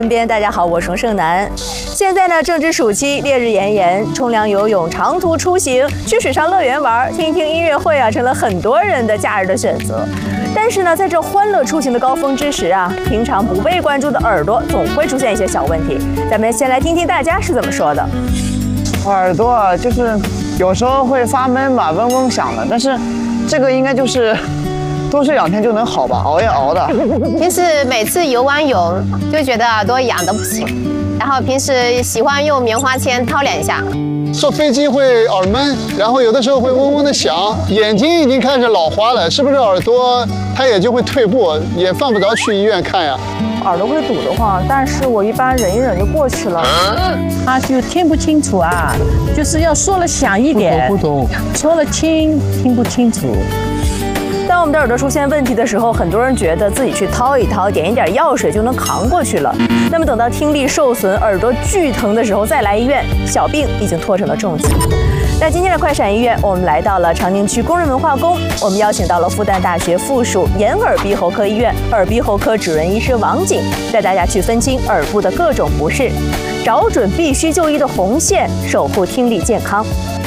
身边大家好，我是冯胜男。现在呢，正值暑期，烈日炎炎，冲凉游泳、长途出行、去水上乐园玩、听听音乐会啊，成了很多人的假日的选择。但是呢，在这欢乐出行的高峰之时啊，平常不被关注的耳朵总会出现一些小问题。咱们先来听听大家是怎么说的。 耳朵啊，就是有时候会发闷吧，嗡嗡响的，但是这个应该就是多睡2天就能好吧，熬夜熬的。 平时每次游完泳就觉得耳朵痒得不行，然后平时喜欢用棉花签掏2下。 坐飞机会耳闷，然后有的时候会嗡嗡的响，眼睛已经开始老花了，是不是耳朵它也就会退步，也犯不着去医院看呀？ 耳朵会堵的慌，但是我一般忍一忍就过去了。他就听不清楚啊，就是要说了响一点， 不懂， 说了轻听不清楚。 当我们的耳朵出现问题的时候，很多人觉得自己去掏一掏，点一点药水就能扛过去了。那么等到听力受损、耳朵剧疼的时候再来医院，小病已经拖成了重疾。那今天的快闪医院，我们来到了长宁区工人文化宫，我们邀请到了复旦大学附属眼耳鼻喉科医院耳鼻喉科主任医师王景，带大家去分清耳部的各种不适，找准必须就医的红线，守护听力健康。